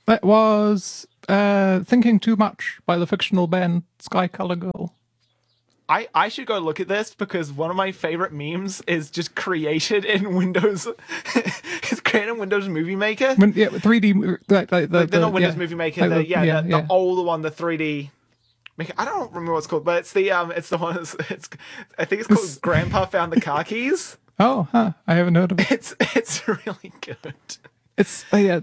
That was Thinking Too Much by the fictional band Sky Color Girl. I should go look at this because one of my favorite memes is just created in Windows. It's created in Windows Movie Maker. 3D, They're not Windows Movie Maker. The older one, the 3D. I don't remember what it's called, but it's the one. I think it's called Grandpa Found the Car Keys. Oh, huh. I haven't heard of it. It's really good. It's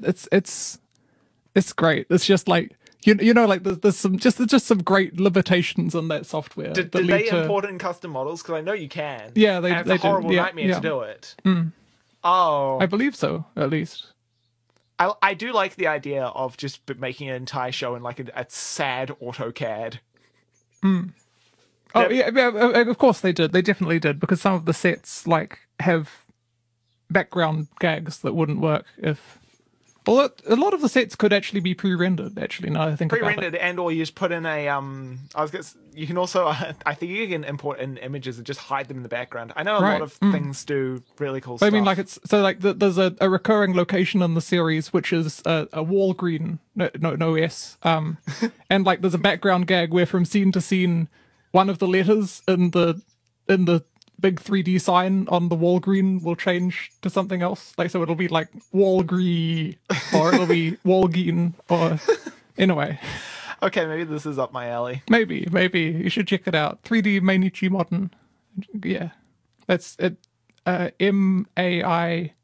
great. It's just like like there's some great limitations in that software. Did they import it in custom models? Because I know you can. Yeah, it's a horrible nightmare to do it. Mm. Oh, I believe so, at least. I do like the idea of just making an entire show in like a sad AutoCAD. Mm. Oh yeah, of course they did. They definitely did, because some of the sets like have background gags that wouldn't work if. Well, a lot of the sets could actually be pre-rendered. Actually, now I think pre-rendered, and or you just put in a you can also I think you can import in images and just hide them in the background. I know a lot of things do really cool stuff. I mean, like there's a recurring location in the series which is a wall green, no S, and like there's a background gag where from scene to scene, one of the letters in the big 3D sign on the wall green will change to something else. Like, so it'll be like Walgreen, or it'll be Walgeen, or anyway. Okay, maybe this is up my alley. Maybe you should check it out. 3D Mainichi Modern. Yeah, that's it. MAINICHI.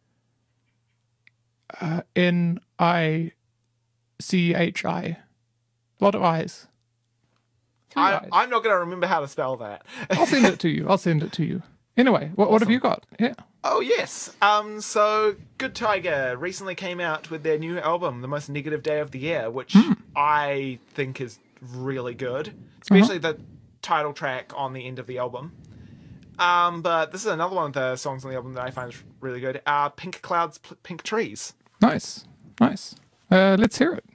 A lot of I's. I'm not going to remember how to spell that. I'll send it to you. Anyway, what Awesome. have you got? Yeah. Oh, yes. So Good Tiger recently came out with their new album, The Most Negative Day of the Year, which I think is really good, especially the title track on the end of the album. But this is another one of the songs on the album that I find is really good. Pink Clouds, Pink Trees. Nice. Let's hear it.